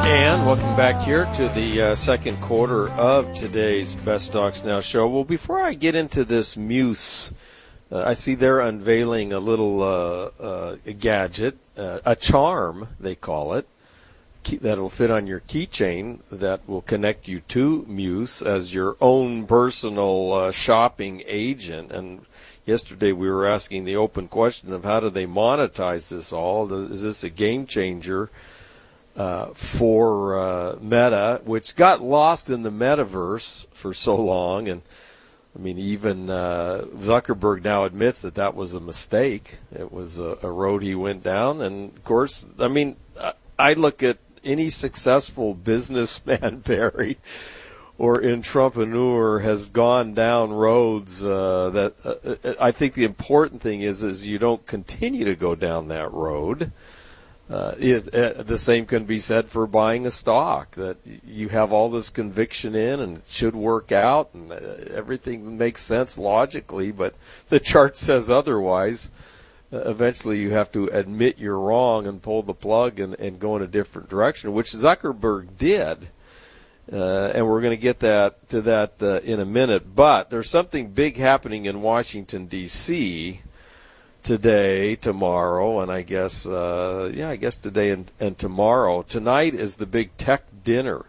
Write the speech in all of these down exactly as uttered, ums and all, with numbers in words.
And welcome back here to the uh, second quarter of today's Best Stocks Now show. Well, before I get into this Muse, uh, I see they're unveiling a little uh, uh, a gadget, uh, a charm, they call it, that will fit on your keychain that will connect you to Muse as your own personal uh, shopping agent. And yesterday we were asking the open question of how do they monetize this all? Is this a game changer uh, for uh, Meta, which got lost in the metaverse for so long? And I mean, even uh, Zuckerberg now admits that that was a mistake. It was a, a road he went down. And of course, I mean, I look at any successful businessman, Barry, or entrepreneur has gone down roads uh, that uh, I think the important thing is is you don't continue to go down that road. Uh, it, uh, the same can be said for buying a stock that you have all this conviction in and it should work out and uh, everything makes sense logically, but the chart says otherwise. Uh, eventually you have to admit you're wrong and pull the plug and, and go in a different direction, which Zuckerberg did. Uh, and we're going to get that to that uh, in a minute. But there's something big happening in Washington, D C today, tomorrow, and I guess, uh, yeah, I guess today and, and tomorrow. Tonight is the big tech dinner.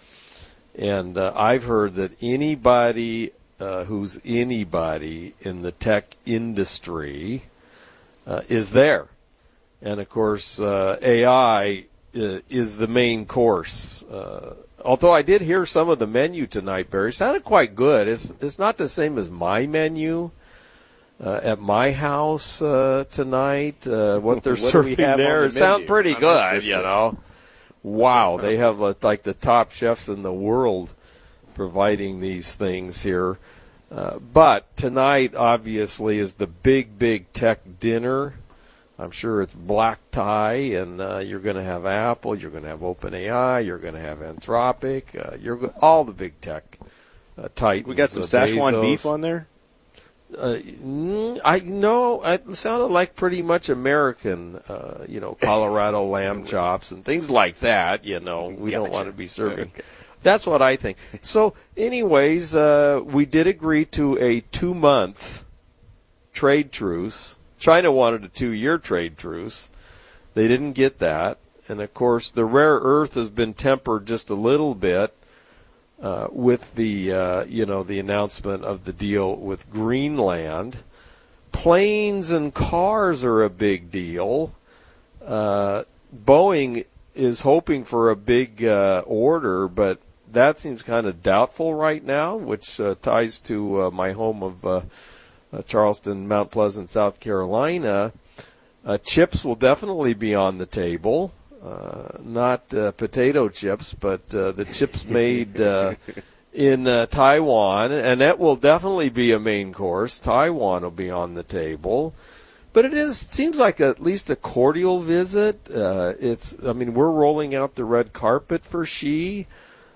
And uh, I've heard that anybody uh, who's anybody in the tech industry Uh, is there. And, of course, uh, A I uh, is the main course. Uh, although I did hear some of the menu tonight, Barry. It sounded quite good. It's, it's not the same as my menu uh, at my house uh, tonight. Uh, what they're what serving there the it sounds pretty I'm good, interested. you know. Wow, they have uh, like the top chefs in the world providing these things here. Uh, but tonight, obviously, is the big, big tech dinner. I'm sure it's black tie, and uh, you're going to have Apple, you're going to have OpenAI, you're going to have Anthropic, uh, you're go- all the big tech uh, titans. We got some uh, Szechuan Bezos. beef on there? Uh, I know it sounded like pretty much American, uh, you know, Colorado lamb chops and things like that. You know, we Gotcha. don't want to be serving. That's what I think. So, anyways, uh, we did agree to a two-month trade truce. China wanted a two-year trade truce. They didn't get that. And, of course, the rare earth has been tempered just a little bit uh, with the, uh, you know, the announcement of the deal with Greenland. Planes and cars are a big deal. Uh, Boeing is hoping for a big uh, order, but that seems kind of doubtful right now, which uh, ties to uh, my home of uh, uh, Charleston, Mount Pleasant, South Carolina. Uh, chips will definitely be on the table. Uh, not uh, potato chips, but uh, the chips made uh, in uh, Taiwan, and that will definitely be a main course. Taiwan will be on the table. But it is seems like at least a cordial visit. Uh, it's I mean, we're rolling out the red carpet for Xi.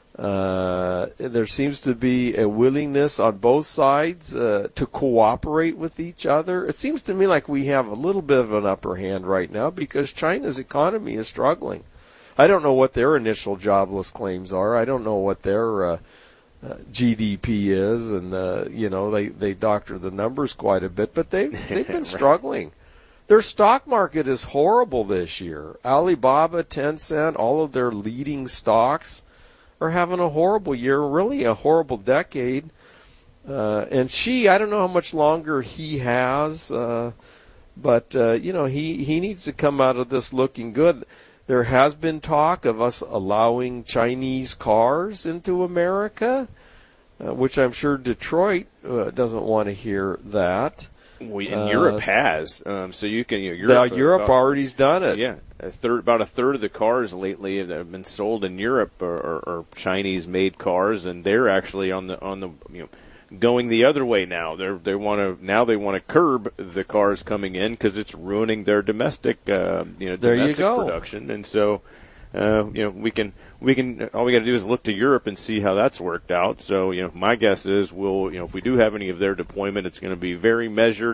Uh, there seems to be a willingness on both sides uh, to cooperate with each other. It seems to me like we have a little bit of an upper hand right now because China's economy is struggling. I don't know what their initial jobless claims are. I don't know what their uh, uh, G D P is, and uh, you know they, they doctor the numbers quite a bit, but they've they've been struggling. Their stock market is horrible this year. Alibaba, Tencent, all of their leading stocks are having a horrible year, really a horrible decade. Uh, and Xi, I don't know how much longer he has, uh, but, uh, you know, he, he needs to come out of this looking good. There has been talk of us allowing Chinese cars into America, uh, which I'm sure Detroit uh, doesn't want to hear that. We, and Uh, Europe has, um, so you can. You know, Now, Europe, Europe about, already's done it. Yeah, a third, about a third of the cars lately that have been sold in Europe are, are, are Chinese-made cars, and they're actually on the on the you know going the other way now. They they want to now they want to curb the cars coming in because it's ruining their domestic uh, you know There you domestic go. production, and so. Uh, you know, we can, we can, all we got to do is look to Europe and see how that's worked out. So, you know, my guess is we'll, you know, if we do have any of their deployment, it's going to be very measured,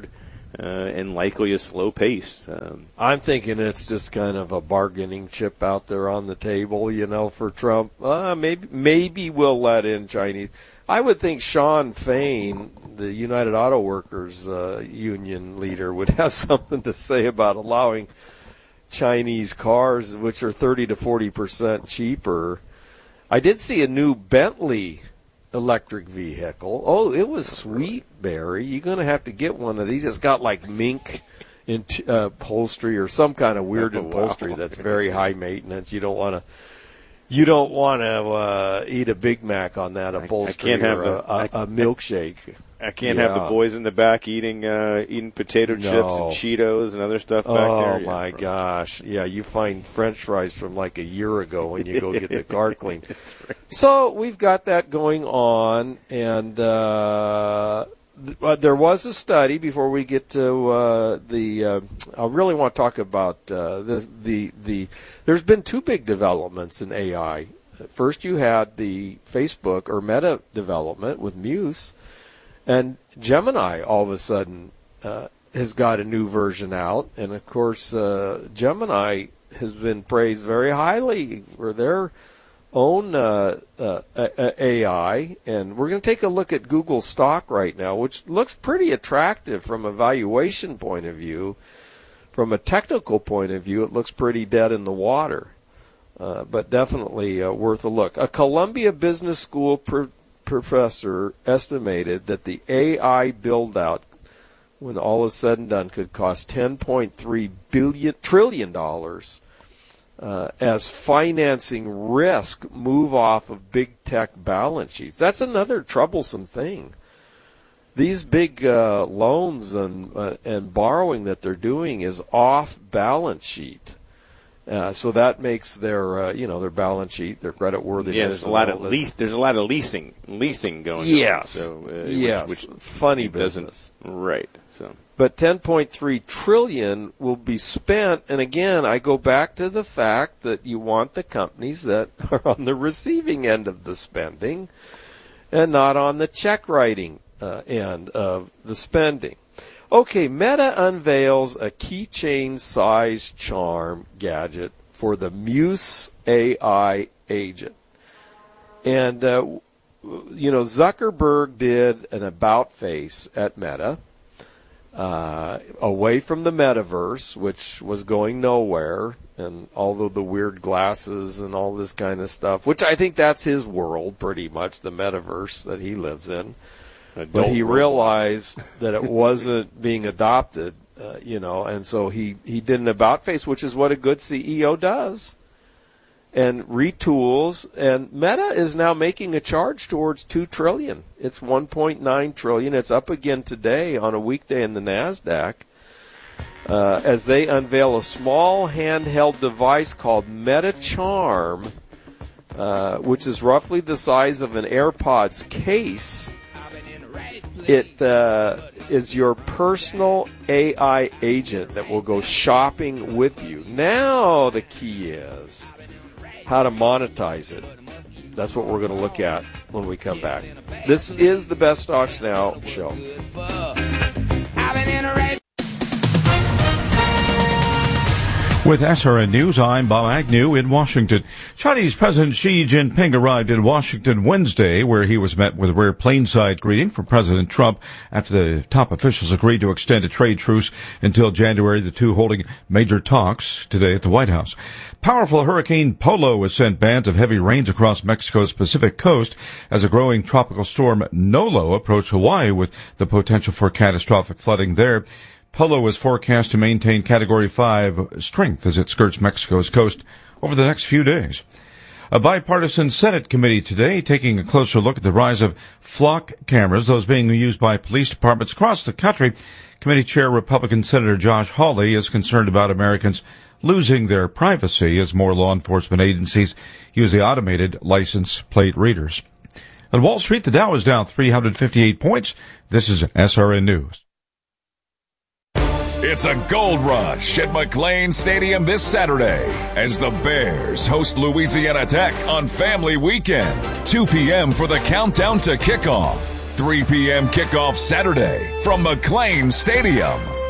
uh, and likely a slow pace. Um, I'm thinking it's just kind of a bargaining chip out there on the table, you know, for Trump. Uh, maybe maybe we'll let in Chinese. I would think Sean Fain, the United Auto Workers uh, union leader, would have something to say about allowing Chinese cars, which are thirty to forty percent cheaper. I did see a new Bentley electric vehicle. Oh, it was sweet, Barry. You're going to have to get one of these. It's got like mink in t- uh, upholstery or some kind of weird oh, upholstery wow. that's very high maintenance. You don't want to you don't want to uh, eat a Big Mac on that upholstery I, I can't have or the, a, a, a milkshake. I can't yeah. have the boys in the back eating uh, eating potato chips No. and Cheetos and other stuff back oh, there. Oh, Yeah, my bro. gosh. Yeah, you find French fries from like a year ago when you go get the car cleaned. Right. So we've got that going on, and uh, th- uh, there was a study before we get to uh, the. Uh, I really want to talk about uh, the, the the. There's been two big developments in A I. First, you had the Facebook or Meta development with Muse, and Gemini all of a sudden uh, has got a new version out, and of course uh, Gemini has been praised very highly for their own uh, uh, A I, and we're going to take a look at Google stock right now, which looks pretty attractive from a valuation point of view. From a technical point of view, it looks pretty dead in the water, uh, but definitely uh, worth a look. A Columbia Business School pr- professor estimated that the A I build-out, when all is said and done, could cost ten point three billion trillion dollars uh, as financing risk move off of big tech balance sheets. That's another troublesome thing. These big uh, loans and uh, and borrowing that they're doing is off balance sheet. Uh, so that makes their, uh, you know, their balance sheet, their credit worthiness. Yeah, there's a lot of lease. There's a lot of leasing, leasing going yes. on. So, uh, yes, which, which funny business. Right. So, but ten point three trillion will be spent, and again, I go back to the fact that you want the companies that are on the receiving end of the spending, and not on the check writing uh, end of the spending. Okay, Meta unveils a keychain-sized charm gadget for the Muse A I agent. And, uh, you know, Zuckerberg did an about face at Meta, uh, away from the metaverse, which was going nowhere, and all of the weird glasses and all this kind of stuff, which I think that's his world, pretty much, the metaverse that he lives in. But he realized that it wasn't being adopted, uh, you know, and so he, he did an about face, which is what a good C E O does, and retools. And Meta is now making a charge towards two trillion dollars. It's one point nine trillion dollars. It's up again today on a weekday in the NASDAQ uh, as they unveil a small handheld device called Meta Charm, uh, which is roughly the size of an AirPods case. It uh, is your personal A I agent that will go shopping with you. Now the key is how to monetize it. That's what we're going to look at when we come back. This is the Best Stocks Now show. With S R N News, I'm Bob Agnew in Washington. Chinese President Xi Jinping arrived in Washington Wednesday, where he was met with a rare plainside greeting from President Trump after the top officials agreed to extend a trade truce until January, the two holding major talks today at the White House. Powerful Hurricane Polo has sent bands of heavy rains across Mexico's Pacific coast as a growing tropical storm Nolo approached Hawaii with the potential for catastrophic flooding there. Polo is forecast to maintain Category five strength as it skirts Mexico's coast over the next few days. A bipartisan Senate committee today taking a closer look at the rise of flock cameras, those being used by police departments across the country. Committee Chair Republican Senator Josh Hawley is concerned about Americans losing their privacy as more law enforcement agencies use the automated license plate readers. On Wall Street, the Dow is down three hundred fifty-eight points. This is S R N News. It's a gold rush at McLane Stadium this Saturday as the Bears host Louisiana Tech on Family Weekend. two p.m. for the countdown to kickoff. three p.m. kickoff Saturday from McLane Stadium.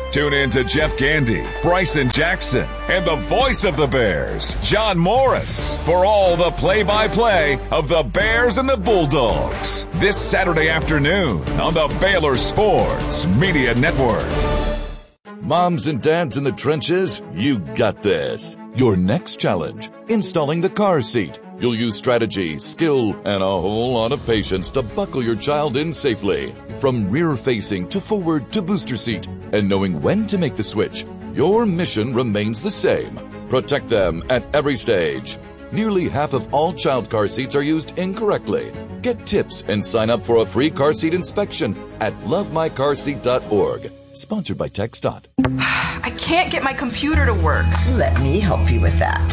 Tune in to Jeff Gandy, Bryson Jackson, and the voice of the Bears, John Morris, for all the play-by-play of the Bears and the Bulldogs. This Saturday afternoon on the Baylor Sports Media Network. Moms and dads in the trenches, you got this. Your next challenge, installing the car seat. You'll use strategy, skill, and a whole lot of patience to buckle your child in safely. From rear-facing to forward to booster seat, and knowing when to make the switch, your mission remains the same. Protect them at every stage. Nearly half of all child car seats are used incorrectly. Get tips and sign up for a free car seat inspection at love my car seat dot org. Sponsored by TxDOT. I can't get my computer to work. Let me help you with that.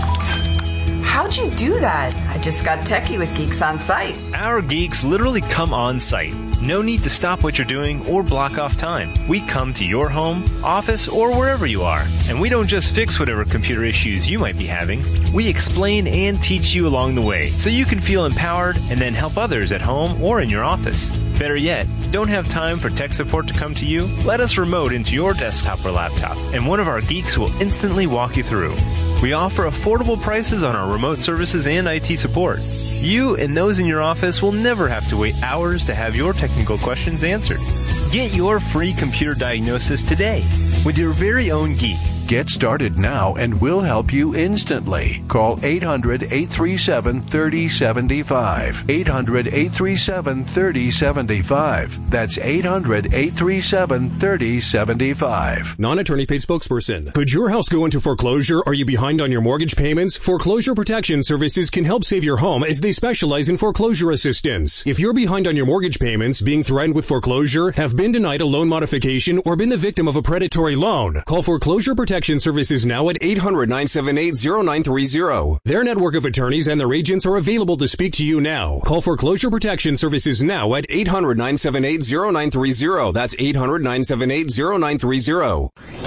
How'd you do that? I just got techie with Geeks on Site. Our geeks literally come on site. No need to stop what you're doing or block off time. We come to your home, office, or wherever you are. And we don't just fix whatever computer issues you might be having. We explain and teach you along the way so you can feel empowered and then help others at home or in your office. Better yet, don't have time for tech support to come to you? Let us remote into your desktop or laptop, and one of our geeks will instantly walk you through. We offer affordable prices on our remote services and I T support. You and those in your office will never have to wait hours to have your technical questions answered. Get your free computer diagnosis today with your very own geek. Get started now and we'll help you instantly. Call eight hundred, eight three seven, three oh seven five. eight hundred, eight three seven, three oh seven five. That's eight hundred, eight three seven, three oh seven five. Non-attorney paid spokesperson. Could your house go into foreclosure? Are you behind on your mortgage payments? Foreclosure Protection Services can help save your home as they specialize in foreclosure assistance. If you're behind on your mortgage payments, being threatened with foreclosure, have been denied a loan modification, or been the victim of a predatory loan, call Foreclosure Protection Services now at eight hundred, nine seven eight, zero nine three zero. Their network of attorneys and their agents are available to speak to you now. Call Foreclosure Protection Services now at eight hundred, nine seven eight, zero nine three zero. That's eight hundred, nine seven eight, zero nine three zero.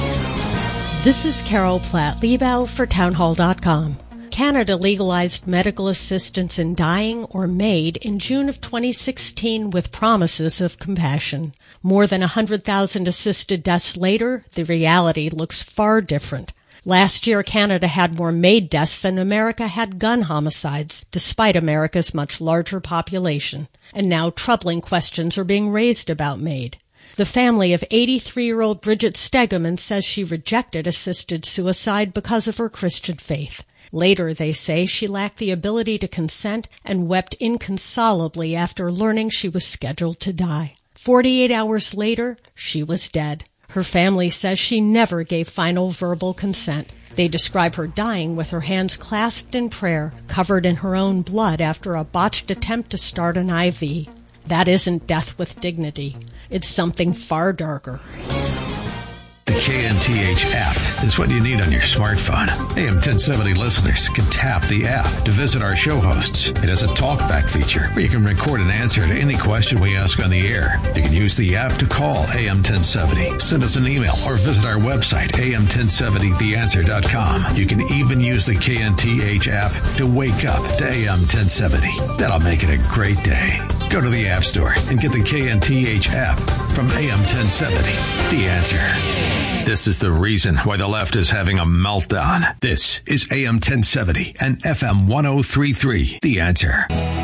This is Carol Platt Liebau for townhall dot com. Canada legalized medical assistance in dying or MAID in June of twenty sixteen with promises of compassion. More than one hundred thousand assisted deaths later, the reality looks far different. Last year, Canada had more MAID deaths than America had gun homicides, despite America's much larger population. And now troubling questions are being raised about MAID. The family of eighty-three-year-old Bridget Stegeman says she rejected assisted suicide because of her Christian faith. Later, they say, she lacked the ability to consent and wept inconsolably after learning she was scheduled to die. Forty-eight hours later, she was dead. Her family says she never gave final verbal consent. They describe her dying with her hands clasped in prayer, covered in her own blood after a botched attempt to start an I V. That isn't death with dignity. It's something far darker. The K N T H app is what you need on your smartphone. A M ten seventy listeners can tap the app to visit our show hosts. It has a talkback feature where you can record an answer to any question we ask on the air. You can use the app to call A M ten seventy, send us an email, or visit our website, A M ten seventy the answer dot com. You can even use the K N T H app to wake up to A M ten seventy. That'll make it a great day. Go to the App Store and get the K N T H app from A M ten seventy. The Answer. This is the reason why the left is having a meltdown. This is A M ten seventy and F M ten thirty-three. The Answer.